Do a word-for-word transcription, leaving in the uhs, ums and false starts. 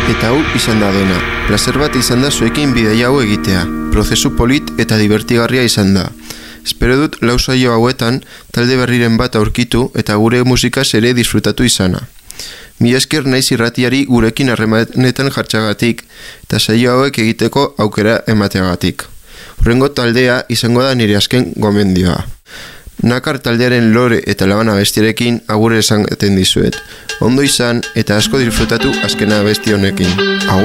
Eta hau izan da dena. Plazer bat izan da zuekin bidaia hau egitea. Prozesu polit eta divertigarria izan da. Espero dut lau saio hauetan talde berriren bat aurkitu eta gure musikaz ere disfrutatu izana. Mila esker naiz irratiari gurekin harremanetan jartxagatik eta saio hauek egiteko aukera emateagatik. Hurrengo taldea izango da nire azken gomendioa. Nakar taldearen lore eta labana bestiarekin agure esan dizuet. Ondo izan eta asko disfrutatu azkena besti honekin. Agur.